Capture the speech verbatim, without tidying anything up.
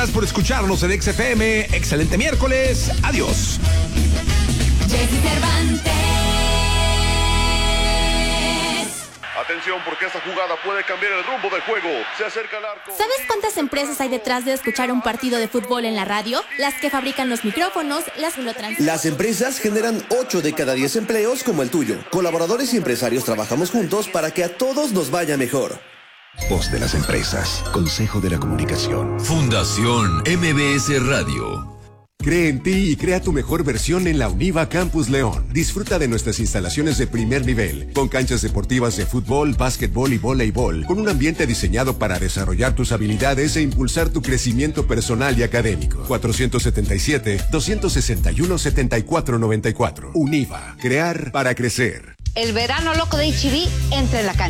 Gracias por escucharnos en X F M. Excelente miércoles. Adiós. Jessy Cervantes. Atención, porque esta jugada puede cambiar el rumbo del juego. Se acerca al arco. ¿Sabes cuántas empresas hay detrás de escuchar un partido de fútbol en la radio? Las que fabrican los micrófonos, las que lo transmiten. Las empresas generan ocho de cada diez empleos como el tuyo. Colaboradores y empresarios trabajamos juntos para que a todos nos vaya mejor. Voz de las empresas. Consejo de la Comunicación. Fundación M B S Radio. Cree en ti y crea tu mejor versión en la UNIVA Campus León. Disfruta de nuestras instalaciones de primer nivel, con canchas deportivas de fútbol, básquetbol y voleibol, con un ambiente diseñado para desarrollar tus habilidades e impulsar tu crecimiento personal y académico. cuatrocientos setenta y siete, doscientos sesenta y uno, setenta y cuatro noventa y cuatro. UNIVA. Crear para crecer. El verano loco de H E B entra en la cancha.